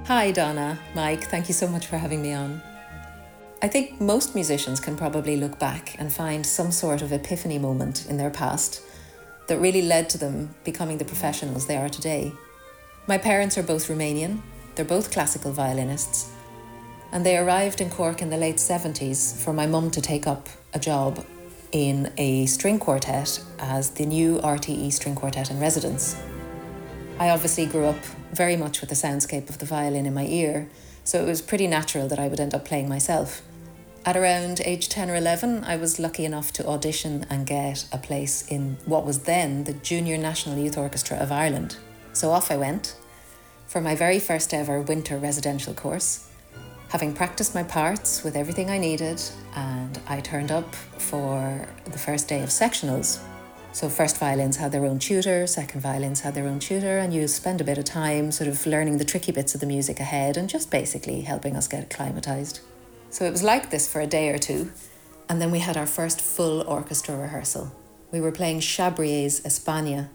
Hi Donna, Mike, thank you so much for having me on. I think most musicians can probably look back and find some sort of epiphany moment in their past that really led to them becoming the professionals they are today. My parents are both Romanian, they're both classical violinists, and they arrived in Cork in the late 70s for my mum to take up a job in a string quartet as the new RTE string quartet in residence. I obviously grew up very much with the soundscape of the violin in my ear, so it was pretty natural that I would end up playing myself. At around age 10 or 11, I was lucky enough to audition and get a place in what was then the Junior National Youth Orchestra of Ireland. So off I went for my very first ever winter residential course, having practiced my parts with everything I needed, and I turned up for the first day of sectionals. So first violins had their own tutor, second violins had their own tutor, and you spend a bit of time sort of learning the tricky bits of the music ahead and just basically helping us get acclimatised. So it was like this for a day or two, and then we had our first full orchestra rehearsal. We were playing Chabrier's España.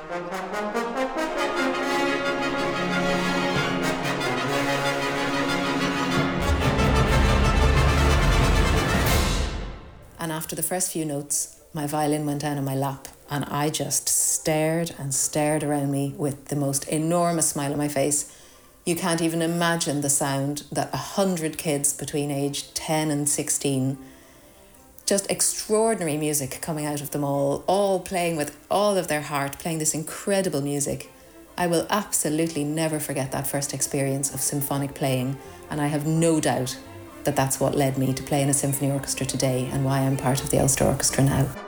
And after the first few notes, my violin went down on my lap and I just stared and stared around me with the most enormous smile on my face. You can't even imagine the sound that 100 kids between age 10 and 16, just extraordinary music coming out of them all playing with all of their heart, playing this incredible music. I will absolutely never forget that first experience of symphonic playing, and I have no doubt that that's what led me to play in a symphony orchestra today and why I'm part of the Ulster Orchestra now.